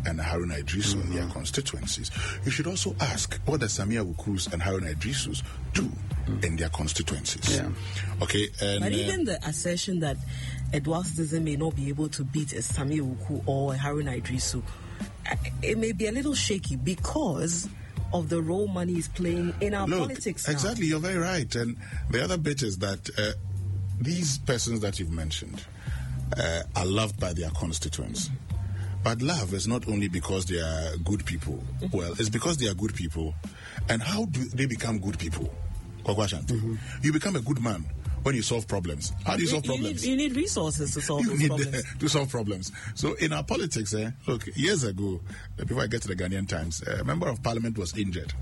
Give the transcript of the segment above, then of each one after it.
and Haruna Idrisu in their constituencies. You should also ask what the Samia Wukus and Haruna Idrisus do in their constituencies. Yeah. Okay. And, but even the assertion that Edward Citizen may not be able to beat a Samia Wuku or a Haruna Idrisu, it may be a little shaky because of the role money is playing in our politics now. Exactly, you're very right. And the other bit is that these persons that you've mentioned are loved by their constituents. But love is not only because they are good people. Well, it's because they are good people. And how do they become good people? You become a good man when you solve problems. How do you solve problems? You need resources to solve those problems. To solve problems. So in our politics, look, years ago, before I get to the Ghanaian Times, a member of parliament was injured.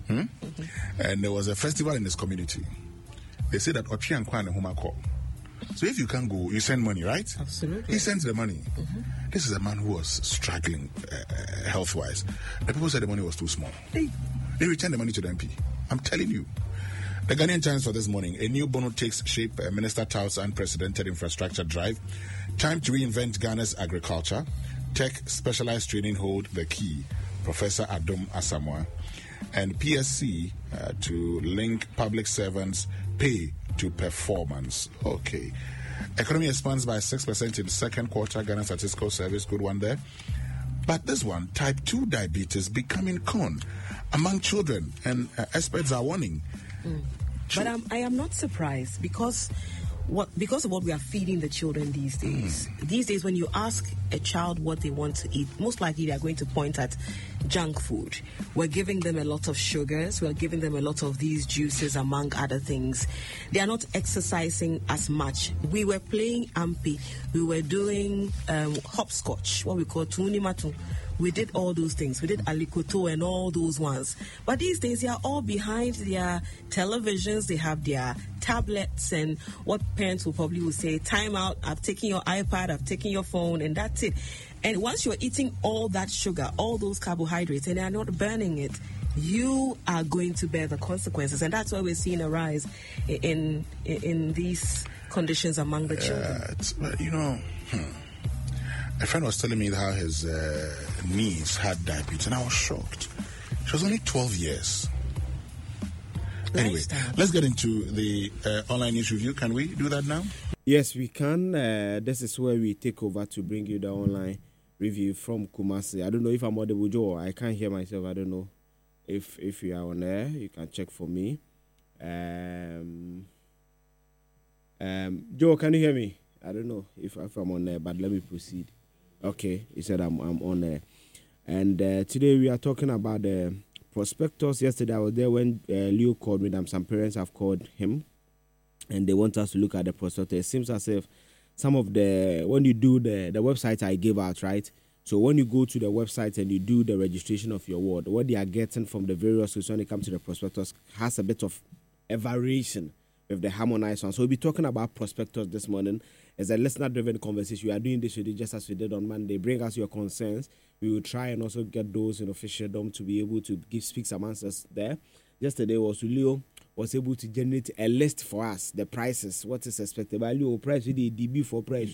And there was a festival in his community. They said that Ochi and Kwan and Huma call. So if you can't go, you send money, right? Absolutely. He sends the money. This is a man who was struggling health-wise. The people said the money was too small. They returned the money to the MP. I'm telling you. The Ghanaian Times for this morning. A new bono takes shape. Minister touts unprecedented infrastructure drive. Time to reinvent Ghana's agriculture. Tech specialized training hold the key. Professor Adom Asamoah. And PSC to link public servants' pay to performance. Okay. Economy expands by 6% in the second quarter. Ghana Statistical Service, good one there. But this one, type 2 diabetes becoming common among children, and experts are warning. But I am not surprised because of what we are feeding the children these days. These days, when you ask a child what they want to eat, most likely they are going to point at junk food. We're giving them a lot of sugars. We're giving them a lot of these juices, among other things. They are not exercising as much. We were playing ampi. We were doing hopscotch, what we call tunimatu. We did all those things. We did alikoto and all those ones. But these days, they are all behind their televisions. They have their tablets, and what parents will probably say, time out, I've taken your iPad, I've taken your phone, and that's it. And once you're eating all that sugar, all those carbohydrates, and they are not burning it, you are going to bear the consequences. And that's why we're seeing a rise in these conditions among the children. A friend was telling me how his niece had diabetes, and I was shocked. She was only 12 years. Anyway, let's get into the online news review. Can we do that now? Yes, we can. This is where we take over to bring you the online review from Kumasi. I don't know if I'm audible, Joe. I can't hear myself. I don't know if you are on air. You can check for me. Joe, can you hear me? I don't know if I'm on air, but let me proceed. Okay, he said I'm on there. And today we are talking about the prospectus. Yesterday I was there when Leo called me. Some parents have called him, and they want us to look at the prospectus. It seems as if some of when you do the website I gave out, right? So when you go to the website and you do the registration of your ward, what they are getting from the various sources when it comes to the prospectus has a bit of a variation with the harmonized one. So we'll be talking about prospectus this morning. It's a listener-driven conversation. We are doing this with you just as we did on Monday. Bring us your concerns. We will try and also get those in officialdom to be able to speak some answers there. Yesterday was Leo was able to generate a list for us, the prices, what is expected. By Leo, price with the DB for price.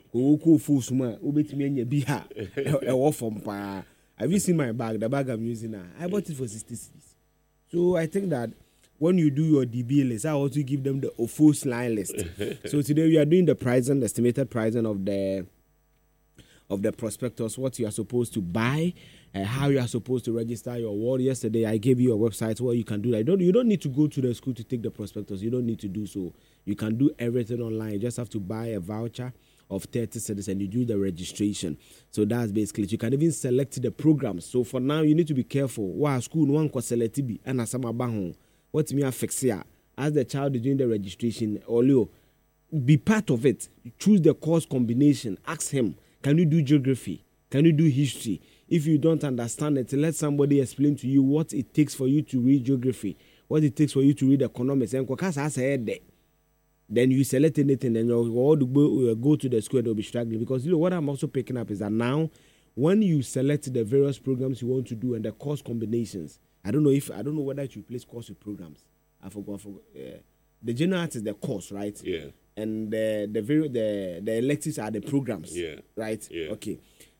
Have you seen my bag? The bag I'm using now. I bought it for 60 cedis. So I think that when you do your DB list, I also give them the OFOS line list. So today we are doing the pricing, the estimated pricing of the prospectus, what you are supposed to buy, how you are supposed to register your ward. Yesterday I gave you a website where you can do that. You don't need to go to the school to take the prospectus. You don't need to do so. You can do everything online. You just have to buy a voucher of 30 cedis and you do the registration. So that's basically it. You can even select the programs. So for now, you need to be careful. Wow, school one can select it and asama what me affects here as the child is doing the registration. Olio, be part of it. Choose the course combination. Ask him, can you do geography? Can you do history? If you don't understand it, let somebody explain to you what it takes for you to read geography, what it takes for you to read economics. And then you select anything, then you all go to the school and they'll be struggling. Because what I'm also picking up is that now, when you select the various programs you want to do and the course combinations, I don't know whether you replace course with programs. I forgot. The general art is the course, right? And the electives are the programs. Yeah. Right? Yeah. Okay.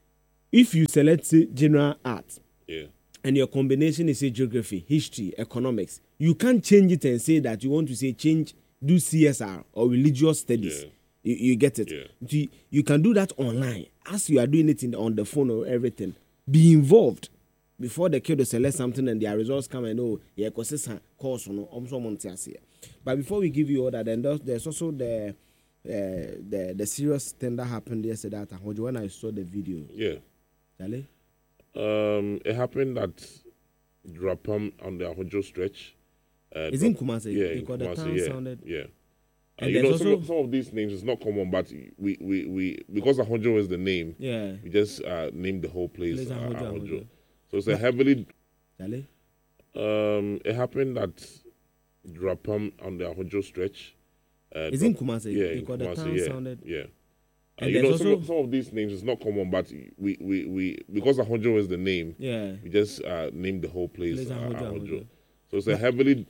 if you select say, general art, Yeah. and your combination is say geography, history, economics, you can't change it and say that you want to say change, do CSR or religious studies. Yeah. You get it? Yeah. You can do that online as you are doing it on the phone or everything. Be involved before the kid will select something and their results come and yeah, because course but before we give you all that, then there's also the serious thing that happened yesterday at Ahojo when I saw the video. Yeah. Charlie? It happened at Drapam on the Ahojo stretch. It's in Kumasi. Yeah, in because Kumasi, the town yeah, sounded. yeah. And You know, there's some of these names is not common, but we because Ahojo is the name, Yeah. we just named the whole place Place Ahojo. So it's a heavily. Charlie? It happened at Drapam on the Ahojo stretch. It's in Kumasi. Yeah, in because the Kumasi, town yeah, sounded. yeah. And You know, there's some of these names is not common, but we because Ahojo is the name, Yeah. we just named the whole place Place Ahojo. So it's a heavily